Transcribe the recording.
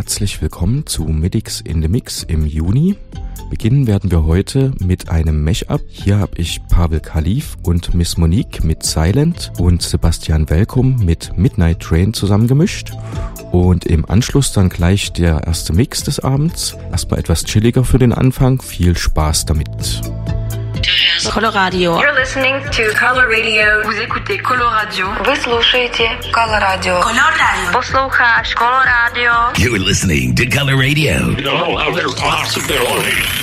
herzlich willkommen zu Midix in the Mix im Juni. Beginnen werden wir heute mit einem Mashup. Hier habe ich Pavel Khalif und Miss Monique mit Silent und Sebastian Welkum mit Midnight Train zusammengemischt. Und im Anschluss dann gleich der erste Mix des Abends. Erstmal etwas chilliger für den Anfang. Viel Spaß damit. Coloradio. You're listening to Color Radio. Vous écoutez Coloradio. Вы слушаете Color Radio. Coloradio. Послухаешь Color Radio. You're listening to Color Radio. No other possibility.